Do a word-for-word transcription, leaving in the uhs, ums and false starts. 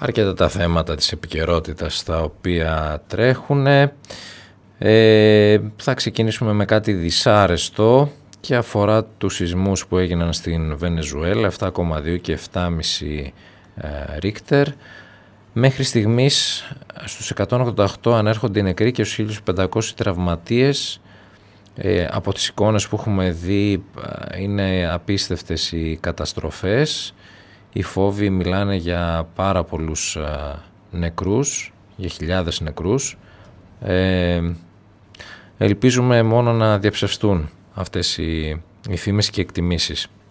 αρκετά τα θέματα της επικαιρότητας τα οποία τρέχουν. Ε, θα ξεκινήσουμε με κάτι δυσάρεστο και αφορά τους σεισμούς που έγιναν στην Βενεζουέλα, επτά κόμμα δύο και επτά κόμμα πέντε ε, Ρίχτερ. Μέχρι στιγμής στους εκατόν ογδόντα οκτώ ανέρχονται οι νεκροί και στους χίλια πεντακόσιοι τραυματίες. Ε, από τις εικόνες που έχουμε δει είναι απίστευτες οι καταστροφές. Οι φόβοι μιλάνε για πάρα πολλούς α, νεκρούς, για χιλιάδες νεκρούς. Ε, ελπίζουμε μόνο να διαψευστούν αυτές οι, οι φήμες και εκτιμήσεις.